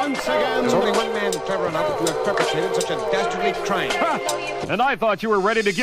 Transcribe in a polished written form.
once again. There's only one man clever enough to have perpetrated such a dastardly crime. And I thought you were ready to give